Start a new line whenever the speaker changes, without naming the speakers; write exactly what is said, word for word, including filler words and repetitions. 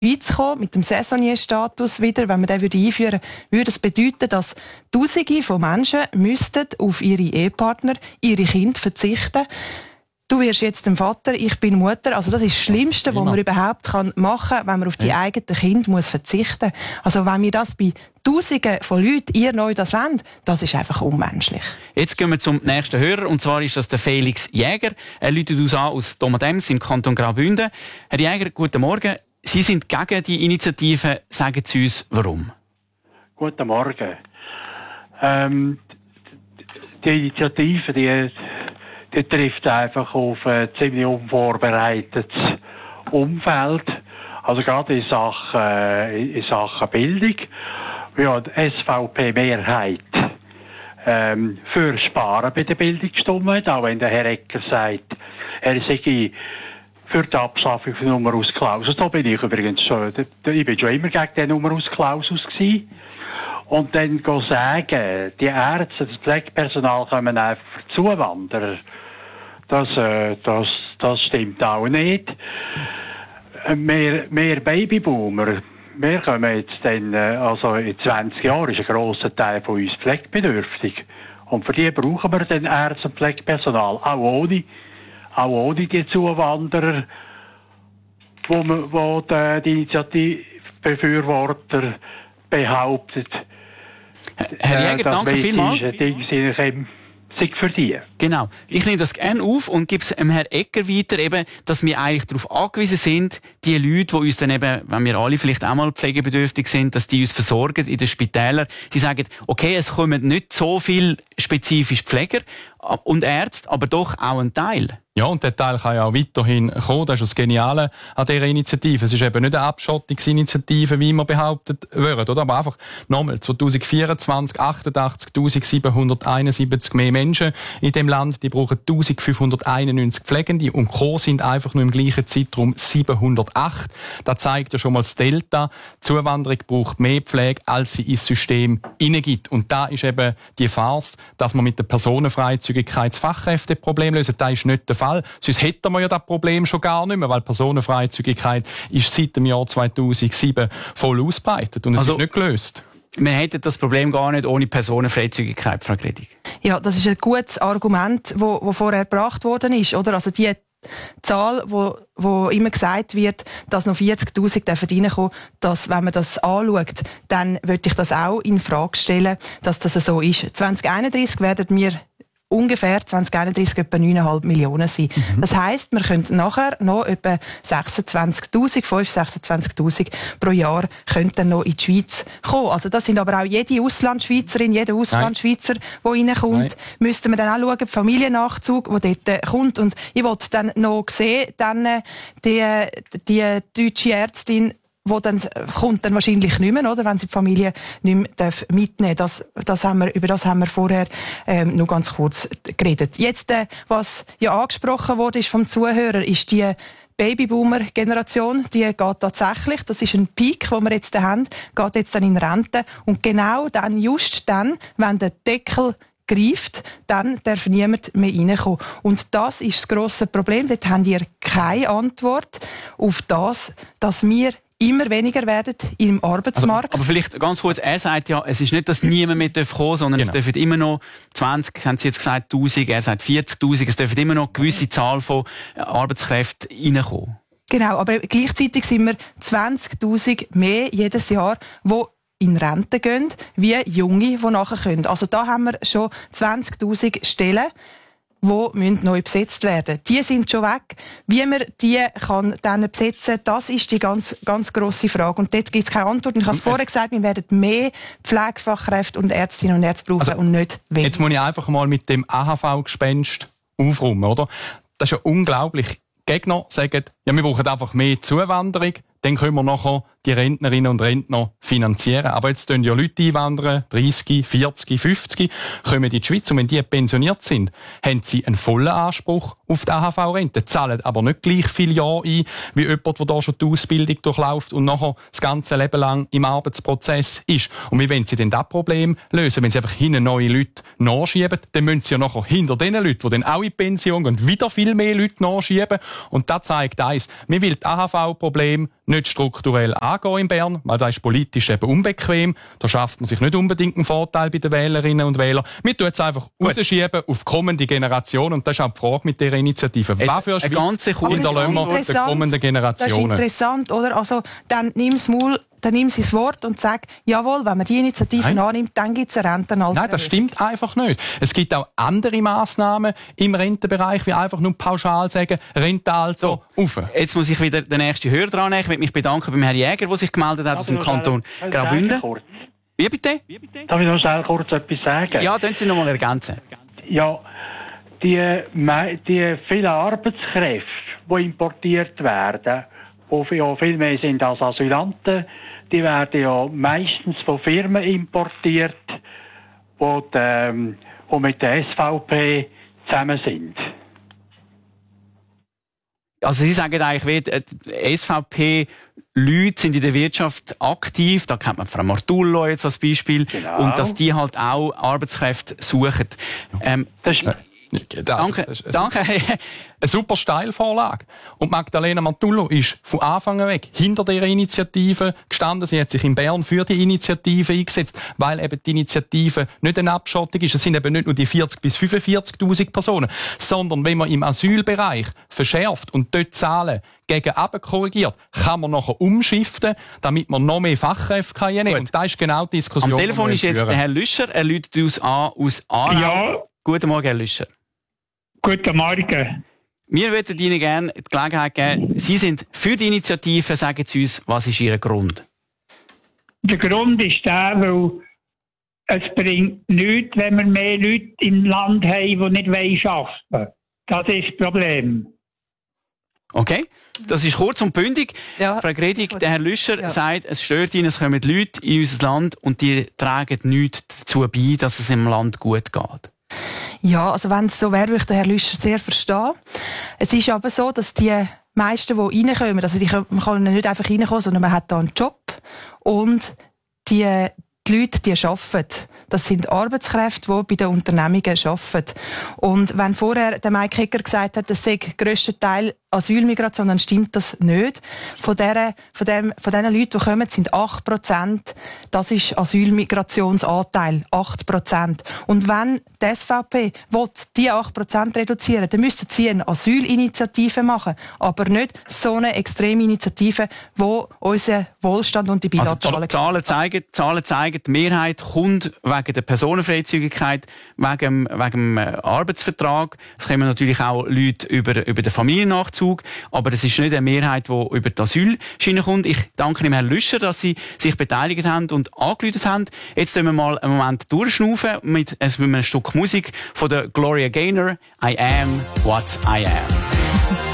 Schweiz kommen, mit dem Saisonnier-Status wieder, wenn man den einführen würde, würde das bedeuten, dass Tausende von Menschen müssten auf ihre Ehepartner, ihre Kinder verzichten. Du wirst jetzt ein Vater, ich bin Mutter. Also das ist das Schlimmste, was man überhaupt machen kann, wenn man auf die ja. eigenen Kinder muss verzichten muss. Also wenn wir das bei Tausenden von Leuten, ihr neu das wollt, das ist einfach unmenschlich.
Jetzt gehen wir zum nächsten Hörer, und zwar ist das der Felix Jäger. Er läutet uns an aus Domadems im Kanton Graubünden. Herr Jäger, guten Morgen. Sie sind gegen die Initiative. Sagen Sie uns, warum?
Guten Morgen. Ähm, die Initiative, die, die trifft einfach auf ein ziemlich unvorbereitetes Umfeld. Also gerade in Sachen, in Sachen Bildung. Ja, die S V P-Mehrheit ähm, für Sparen bei der Bildungsstunde, auch wenn der Herr Ecker sagt, er sei für die Abschaffung von Numerus Clausus. Da bin ich übrigens schon, ich bin schon immer gegen den Numerus Clausus gewesen. Und dann go sagen, die Ärzte, das Pflegepersonal kommen einfach für Zuwanderer. Das, äh, das, das stimmt auch nicht. Mehr, mehr Babyboomer. Wir kommen jetzt dann, also in zwanzig Jahren ist ein grosser Teil von uns pflegebedürftig. Und für die brauchen wir dann Ärzte und Pflegepersonal. Auch ohne Auch ohne die Zuwanderer, wo, man, wo die, die Initiativbefürworter behauptet,
Herr Jäger, danke vielmals.
Sich für die.
Genau. Ich nehme das gerne auf und gebe es dem Herrn Ecker weiter, eben, dass wir eigentlich darauf angewiesen sind, die Leute, die uns dann eben, wenn wir alle vielleicht auch mal pflegebedürftig sind, dass die uns versorgen in den Spitälern. Sie sagen, okay, es kommen nicht so viel spezifisch Pfleger und Ärzte, aber doch auch ein Teil.
Ja, und der Teil kann ja auch weiterhin kommen. Das ist das Geniale an dieser Initiative. Es ist eben nicht eine Abschottungsinitiative, wie immer behauptet wird, oder? Aber einfach nochmal, zwanzig vierundzwanzig achtundachtzigtausendsiebenhunderteinundsiebzig mehr Menschen in dem Land. Die brauchen eintausendfünfhunderteinundneunzig Pflegende und Co. sind einfach nur im gleichen Zeitraum siebenhundertacht. Das zeigt ja schon mal das Delta. Die Zuwanderung braucht mehr Pflege, als sie ins System hineingibt. Und da ist eben die Farce, dass man mit der Personenfreizügigkeit das Fachkräfteproblem lösen. Das ist nicht der Fall. Sonst hätten wir ja das Problem schon gar nicht mehr, weil Personenfreizügigkeit ist seit dem Jahr zweitausendsieben voll ausgebreitet und es also, ist nicht gelöst.
Wir hätten das Problem gar nicht ohne Personenfreizügigkeit, Frau Gredig.
Ja, das ist ein gutes Argument, wo, wo vorher gebracht worden ist, oder? Also die Zahl, wo, wo immer gesagt wird, dass noch vierzigtausend reinkommen, dass, wenn man das anschaut, dann würde ich das auch in Frage stellen, dass das so ist. zwanzig einunddreißig werden wir ungefähr zwanzig einunddreißig etwa neun Komma fünf Millionen sein. Mhm. Das heisst, wir können nachher noch etwa sechsundzwanzigtausend, fünfundzwanzig, sechsundzwanzigtausend pro Jahr könnten noch in die Schweiz kommen. Also das sind aber auch jede Auslandschweizerin, jeder Auslandschweizer, der reinkommt. Nein. Müsste man dann auch schauen, Familiennachzug, der dort äh, kommt. Und ich wollte dann noch sehen, dann äh, die, die deutsche Ärztin, wo dann kommt dann wahrscheinlich nicht mehr, oder, wenn sie die Familie nicht mehr mitnehmen darf. Das, das haben wir, über das haben wir vorher ähm, nur ganz kurz geredet. Jetzt, äh, was ja angesprochen wurde ist vom Zuhörer, ist die Babyboomer-Generation, die geht tatsächlich, das ist ein Peak, den wir jetzt haben, geht jetzt dann in Rente. Und genau dann, just dann, wenn der Deckel greift, dann darf niemand mehr reinkommen. Und das ist das grosse Problem. Dort habt ihr keine Antwort auf das, dass wir immer weniger werden im Arbeitsmarkt.
Also, aber vielleicht ganz kurz, er sagt ja, es ist nicht, dass niemand mehr kommen darf, sondern genau. Es dürfen immer noch zwanzig, haben Sie jetzt gesagt, tausend, er sagt vierzigtausend, es dürfen immer noch eine gewisse Zahl von Arbeitskräften reinkommen.
Genau, aber gleichzeitig sind wir zwanzigtausend mehr jedes Jahr, die in Rente gehen, wie Junge, die nachher können. Also da haben wir schon zwanzigtausend Stellen, die neu besetzt werden. Die sind schon weg. Wie man die kann dann besetzen, das ist die ganz, ganz grosse Frage. Und dort gibt es keine Antwort. Und ich habe es vorher gesagt, wir werden mehr Pflegefachkräfte und Ärztinnen und Ärzte brauchen also, und nicht weniger.
Jetzt muss ich einfach mal mit dem A H V-Gespenst aufräumen, oder? Das ist ja unglaublich. Gegner sagen, ja, wir brauchen einfach mehr Zuwanderung, dann können wir nachher die Rentnerinnen und Rentner finanzieren. Aber jetzt tun ja Leute einwandern, dreissig, vierzig, fünfzig, kommen in die Schweiz und wenn die pensioniert sind, haben sie einen vollen Anspruch auf die A H V-Rente, zahlen aber nicht gleich viele Jahre ein, wie jemand, der da schon die Ausbildung durchläuft und nachher das ganze Leben lang im Arbeitsprozess ist. Und wie wollen sie denn das Problem lösen? Wenn sie einfach hinten neue Leute nachschieben, dann müssen sie ja nachher hinter den Leuten, die dann auch in die Pension gehen, wieder viel mehr Leute nachschieben. Und das zeigt eins, wir wollen das A H V-Problem nicht strukturell angehen in Bern, weil das ist politisch eben unbequem. Da schafft man sich nicht unbedingt einen Vorteil bei den Wählerinnen und Wählern. Wir tun es einfach rausschieben auf die kommende Generation. Und das ist auch die Frage mit dieser Initiative. Was für eine Schweiz hinterlassen wir den kommenden Generationen?
Das ist interessant, oder? Also, dann nimm das Maul, dann nimm das Wort und sag, jawohl, wenn man die Initiative Nein. annimmt, dann gibt es eine Rentenalter.
Nein, das stimmt einfach nicht. Es gibt auch andere Massnahmen im Rentenbereich, wie einfach nur pauschal sagen, Rentenalter so, rauf.
Jetzt muss ich wieder den nächsten Hörer dran nehmen. Ich möchte mich bedanken beim Herrn Jäger, der sich gemeldet hat aus dem Kanton Graubünden. Wie bitte?
Darf ich noch schnell kurz etwas sagen?
Ja, können Sie noch mal ergänzen.
Ja, die, die vielen Arbeitskräfte, die importiert werden, die ja viel mehr sind als Asylanten, die werden ja meistens von Firmen importiert, die, ähm, die mit der S V P zusammen sind.
Also Sie sagen eigentlich, die S V P-Leute sind in der Wirtschaft aktiv, da kennt man Frau Martullo jetzt als Beispiel, genau. Und dass die halt auch Arbeitskräfte suchen. Ähm,
das ist
Danke,
das ist
danke.
Eine super Steilvorlage. Und Magdalena Martullo ist von Anfang an weg hinter dieser Initiative gestanden. Sie hat sich in Bern für die Initiative eingesetzt, weil eben die Initiative nicht eine Abschottung ist. Es sind eben nicht nur die vierzig bis fünfundvierzigtausend Personen, sondern wenn man im Asylbereich verschärft und dort Zahlen gegen runter korrigiert, kann man nachher umschiften, damit man noch mehr Fachkräfte kann nehmen. Und das ist genau die Diskussion.
Am Telefon ist jetzt führen. Der Herr Lüscher. Er läutet uns an aus Aarau.
Ja.
Guten Morgen, Herr Lüscher.
Guten Morgen.
Wir würden Ihnen gerne die Gelegenheit geben, Sie sind für die Initiative, sagen Sie uns, was ist Ihr Grund?
Der Grund ist der, weil es bringt nichts, wenn wir mehr Leute im Land haben, die nicht arbeiten wollen. Das ist das Problem.
Okay, das ist kurz und bündig.
Ja.
Frau Gredig, der Herr Lüscher
ja. sagt,
es stört Ihnen, es kommen Leute in unser Land und die tragen nichts dazu bei, dass es im Land gut geht.
Ja, also wenn es so wäre, würde ich den Herrn Lüscher sehr verstehen. Es ist aber so, dass die meisten, die reinkommen, also die, man kann nicht einfach reinkommen, sondern man hat da einen Job und die, die Leute, die arbeiten. Das sind Arbeitskräfte, die bei den Unternehmungen arbeiten. Und wenn vorher der Mike Hecker gesagt hat, das sei der grösste Teil Asylmigration, dann stimmt das nicht. Von diesen von dem, von den Leuten, die kommen, sind acht Prozent. Das ist Asylmigrationsanteil. acht Prozent. Und wenn die S V P will, diese acht Prozent reduzieren, dann müssten sie eine Asylinitiative machen. Aber nicht so eine extreme Initiative, die unseren Wohlstand und die bilateralen...
Also, Zahlen zeigen, Zahlen zeigen, die Mehrheit kommt wegen der Personenfreizügigkeit, wegen, wegen dem Arbeitsvertrag. Es kommen natürlich auch Leute über, über den Familiennachzug. Aber es ist nicht eine Mehrheit, die über die Asylschiene kommt. Ich danke dem Herrn Lüscher, dass Sie sich beteiligt haben und angerufen haben. Jetzt tun wir mal einen Moment durchschnaufen mit einem Stück Musik von der Gloria Gaynor. I am what I am.